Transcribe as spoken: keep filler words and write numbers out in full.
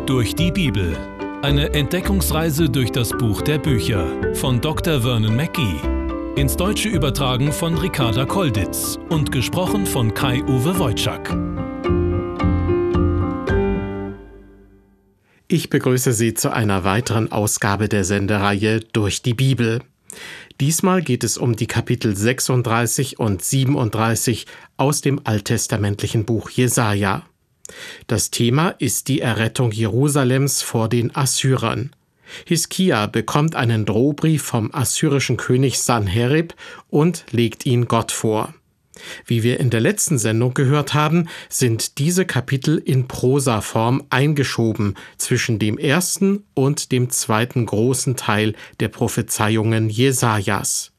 Durch die Bibel. Eine Entdeckungsreise durch das Buch der Bücher von Doktor Vernon Mackey. Ins Deutsche übertragen von Ricarda Kolditz und gesprochen von Kai-Uwe Wojczak. Ich begrüße Sie zu einer weiteren Ausgabe der Sendereihe Durch die Bibel. Diesmal geht es um die Kapitel sechsunddreißig und siebenunddreißig aus dem alttestamentlichen Buch Jesaja. Das Thema ist die Errettung Jerusalems vor den Assyrern. Hiskia bekommt einen Drohbrief vom assyrischen König Sanherib und legt ihn Gott vor. Wie wir in der letzten Sendung gehört haben, sind diese Kapitel in Prosaform eingeschoben zwischen dem ersten und dem zweiten großen Teil der Prophezeiungen Jesajas.